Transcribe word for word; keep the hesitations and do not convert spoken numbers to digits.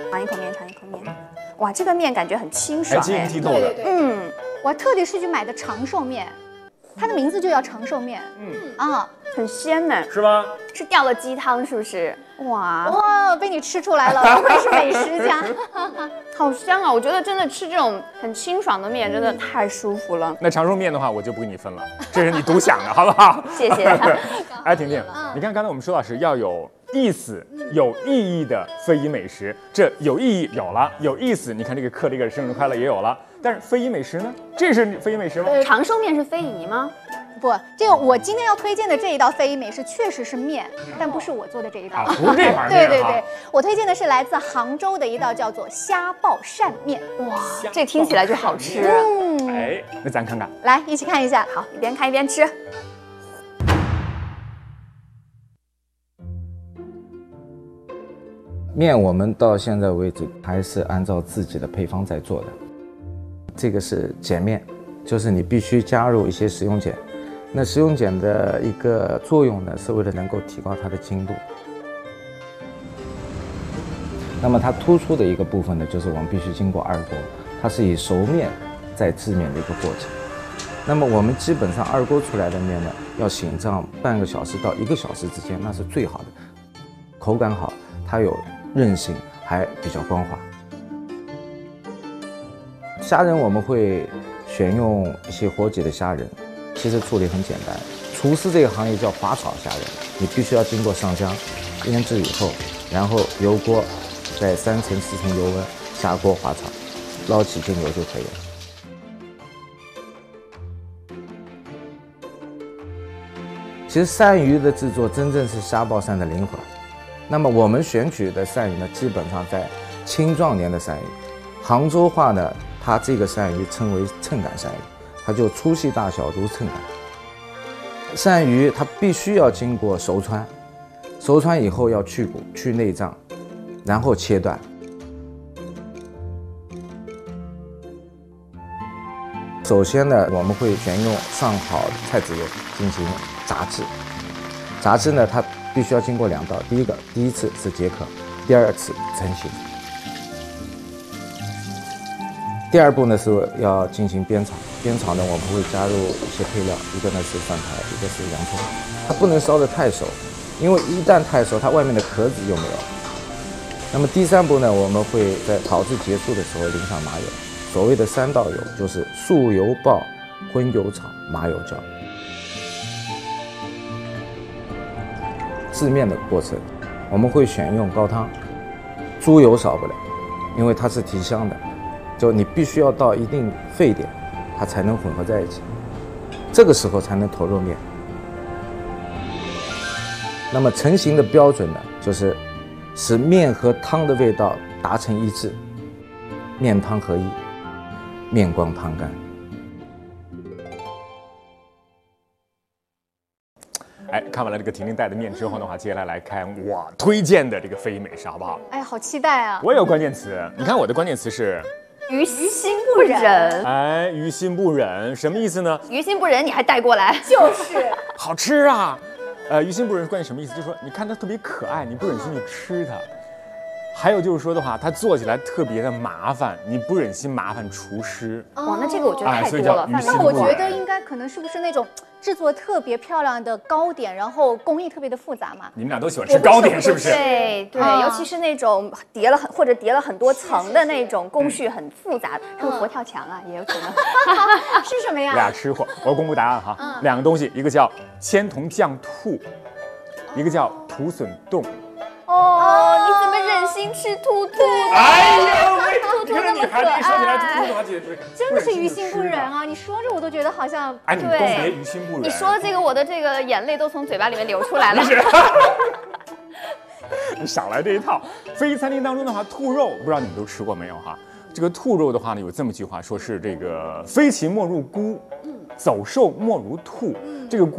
尝一口面，尝一口面。哇，这个面感觉很清爽， 晶莹剔透的。 对对对， 嗯， 我特地是去买的长寿面，它的名字就叫长寿面。 嗯啊， 很鲜呢， 是吗？ 是掉了鸡汤是不是？哇， 哇，被你吃出来了，不愧是美食家。 好香啊！我觉得真的吃这种很清爽的面真的太舒服了。 那长寿面的话，我就不给你分了，这是你独享的，好不好？ 谢谢。 哎，婷婷，你看刚才我们说到是要有意思、有意义的非遗美食，这有意义有了，有意思，你看这个刻这个生日快乐也有了，但是非遗美食呢？这是非遗美食吗？ 长寿面是非遗吗？ 不，这个我今天要推荐的这一道非遗美食确实是面，但不是我做的这一道。 啊，不是这方面对对对，我推荐的是来自杭州的一道叫做虾爆鳝面。 哇，这听起来就好吃。 嗯， 哎，那咱看看。 来一起看一下。 好，一边看一边吃。 面我们到现在为止还是按照自己的配方在做的。这个是碱面，就是你必须加入一些食用碱。那食用碱的一个作用呢，是为了能够提高它的精度。那么它突出的一个部分呢，就是我们必须经过二锅，它是以熟面再制面的一个过程。那么我们基本上二锅出来的面呢，要醒上半个小时到一个小时之间，那是最好的，口感好，它有韧性，还比较光滑。虾仁我们会选用一些活挤的虾仁，其实处理很简单。厨师这个行业叫滑炒虾仁，你必须要经过上浆、腌制以后，然后油锅在三层四层油温下锅滑炒，捞起精油就可以了。其实鳝鱼的制作真正是虾爆鳝的灵魂。那么我们选取的鳝鱼呢，基本上在青壮年的鳝鱼。杭州话呢，它这个鳝鱼称为秤杆鳝鱼，它就粗细大小如秤杆。鳝鱼它必须要经过熟穿，熟穿以后要去骨、去内脏，然后切断。首先呢，我们会选用上好菜籽油进行炸制。炸制呢，它必须要经过两道，第一个，第一次是解渴，第二次成型。第二步呢是要进行煸炒，煸炒呢我们会加入一些配料，一个呢是蒜苔，一个是洋葱，它不能烧得太熟，因为一旦太熟，它外面的壳子就没有。那么第三步呢，我们会在炒制结束的时候淋上麻油，所谓的三道油就是素油爆、荤油炒、麻油浇。制面的过程，我们会选用高汤，猪油少不了，因为它是提香的。就你必须要到一定沸点，它才能混合在一起，这个时候才能投入面。那么成型的标准呢，就是使面和汤的味道达成一致，面汤合一，面光汤干。 哎，看完了这个婷婷带的面之后的话，接下来来看我推荐的这个非遗美食，好不好？ 哎，好期待啊！ 我有关键词，你看我的关键词是于心不忍。 哎，于心不忍，什么意思呢？ 于心不忍，你还带过来？ 就是好吃啊！呃，于心不忍关键什么意思？就是说，你看它特别可爱，你不忍心去吃它。还有就是说的话，它做起来特别的麻烦，你不忍心麻烦厨师。 哇，那这个我觉得哎太多了。 所以叫于心那我不忍觉得应该可能是不是那种制作特别漂亮的糕点，然后工艺特别的复杂嘛？ 你们俩都喜欢吃糕点是不是？ 对对， 啊尤其是那种叠了很或者叠了很多层的那种，工序很复杂，还有佛跳墙啊，也有可能。 是什么呀？ 俩吃货，我公布答案哈。两个东西，一个叫千桐酱兔，一个叫土笋冻。 哦，你怎么忍心吃兔兔呢？ 哎呀，喂， 兔兔你看这那么可女孩子一说起来兔兔爱的。话，简直真的是于心不忍啊！你说着我都觉得好像哎，你对更别于心不忍。 你说的这个，我的这个眼泪都从嘴巴里面流出来了。 你少来这一套。非遗餐厅当中的话，兔肉不知道你们都吃过没有哈？这个兔肉的话呢，有这么句话，说是这个飞禽莫入菇，走兽莫如兔。这个菇